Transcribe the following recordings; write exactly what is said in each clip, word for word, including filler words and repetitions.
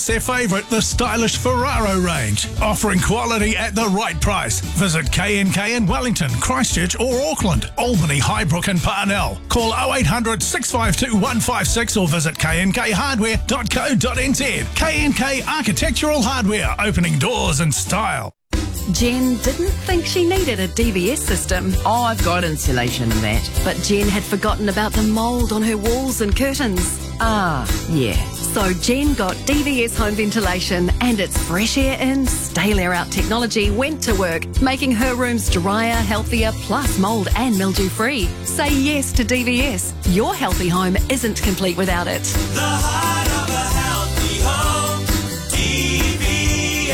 Their favourite, the stylish Ferraro range, offering quality at the right price. Visit K N K in Wellington, Christchurch or Auckland, Albany, Highbrook and Parnell. Call oh eight hundred, six five two, one five six or visit k n k hardware dot co dot n z. K N K Architectural Hardware, opening doors in style. Jen didn't think she needed a D V S system. Oh, I've got insulation and that. But Jen had forgotten about the mould on her walls and curtains. Ah, yeah. So Jen got D V S home ventilation, and its fresh air in, stale air out technology went to work, making her rooms drier, healthier, plus mould and mildew free. Say yes to D V S. Your healthy home isn't complete without it. The heart of a healthy home, D V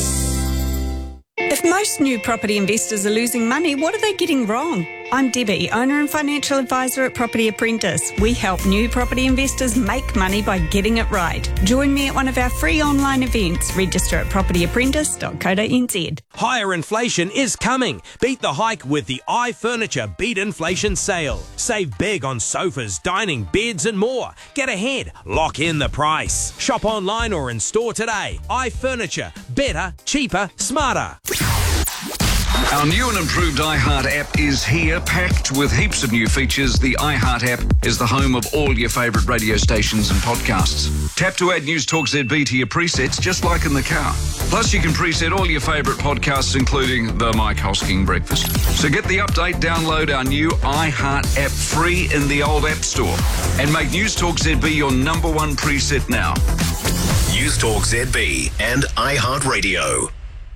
S. If most new property investors are losing money, what are they getting wrong? I'm Debbie, owner and financial advisor at Property Apprentice. We help new property investors make money by getting it right. Join me at one of our free online events. Register at property apprentice dot co dot n z. Higher inflation is coming. Beat the hike with the iFurniture Beat Inflation Sale. Save big on sofas, dining, beds and more. Get ahead. Lock in the price. Shop online or in store today. iFurniture. Better, cheaper, smarter. Our new and improved iHeart app is here, packed with heaps of new features. The iHeart app is the home of all your favourite radio stations and podcasts. Tap to add News Talk Z B to your presets, just like in the car. Plus, you can preset all your favourite podcasts, including the Mike Hosking Breakfast. So get the update, download our new iHeart app free in the old App Store, and make News Talk Z B your number one preset now. News Talk Z B and iHeartRadio.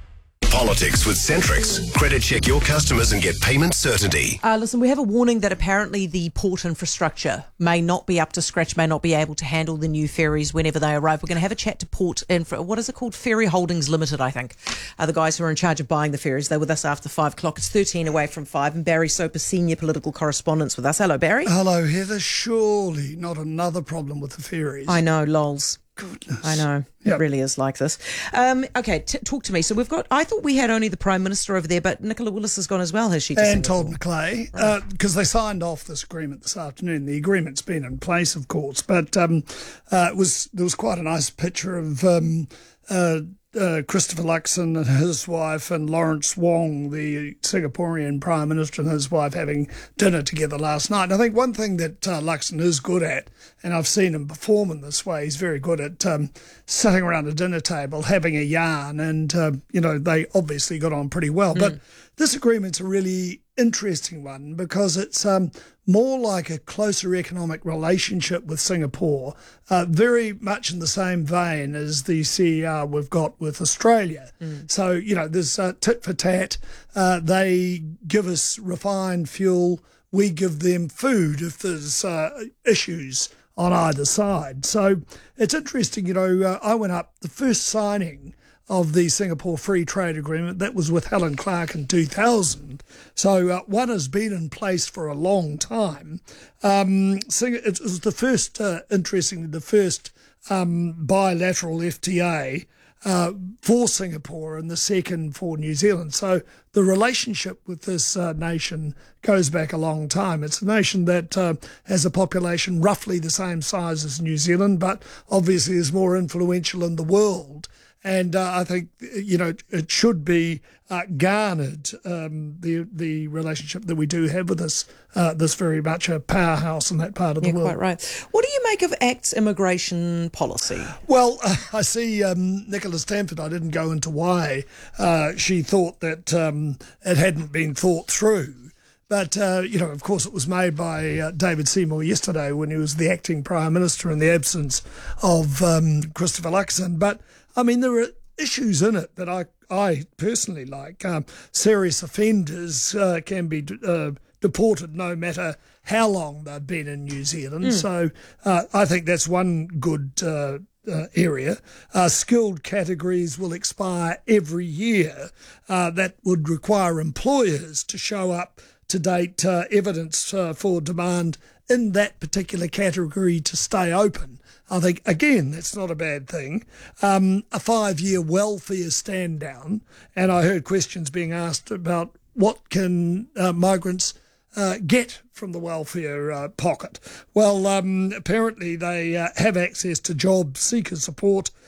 Politics with Centrix. Credit check your customers and get payment certainty. Uh, listen, we have a warning that apparently the port infrastructure may not be up to scratch, may not be able to handle the new ferries whenever they arrive. We're going to have a chat to Port Infra. What is it called? Ferry Holdings Limited, I think. Are the guys who are in charge of buying the ferries. They're with us after five o'clock. It's thirteen away from five. And Barry Soper, senior political correspondent, with us. Hello, Barry. Hello, Heather. Surely not another problem with the ferries. I know, lols. Goodness. I know. Yep. It really is like this. Um, okay, t- talk to me. So we've got, I thought we had only the Prime Minister over there, but Nicola Willis has gone as well, has she? And Todd McClay, because right. uh, they signed off this agreement this afternoon. The agreement's been in place, of course, but um, uh, it was there was quite a nice picture of um, uh, uh, Christopher Luxon and his wife and Lawrence Wong, the Singaporean Prime Minister, and his wife having dinner together last night. And I think one thing that uh, Luxon is good at, and I've seen him perform in this way, he's very good at um, sitting around a dinner table, having a yarn, and, uh, you know, they obviously got on pretty well. Mm. But this agreement's a really interesting one because it's um, more like a closer economic relationship with Singapore, uh, very much in the same vein as the C E R we've got with Australia. Mm. So, you know, there's uh, tit for tat. Uh, they give us refined fuel. We give them food if there's uh, issues on either side. So it's interesting, you know, uh, I went up, the first signing of the Singapore Free Trade Agreement, that was with Helen Clark in two thousand. So uh, one has been in place for a long time. Um, it was the first, uh, interestingly, the first um, bilateral F T A uh, for Singapore and the second for New Zealand. So the relationship with this uh, nation goes back a long time. It's a nation that uh, has a population roughly the same size as New Zealand, but obviously is more influential in the world. And uh, I think, you know, it should be uh, garnered, um, the the relationship that we do have with this, uh, this very much a powerhouse in that part of yeah, the world. Quite right. What do you make of ACT's immigration policy? Well, uh, I see um, Nicola Stamford, I didn't go into why uh, she thought that um, it hadn't been thought through. But, uh, you know, of course, it was made by uh, David Seymour yesterday when he was the acting Prime Minister in the absence of um, Christopher Luxon. But, I mean, there are issues in it that I, I personally like. Um, serious offenders uh, can be uh, deported no matter how long they've been in New Zealand. Mm. So uh, I think that's one good uh, uh, area. Uh, skilled categories will expire every year. Uh, that would require employers to show up to date uh, evidence uh, for demand in that particular category to stay open. I think, again, that's not a bad thing. Um, a five-year welfare stand down, and I heard questions being asked about what can uh, migrants uh, get from the welfare uh, pocket. Well, um, apparently they uh, have access to job seeker support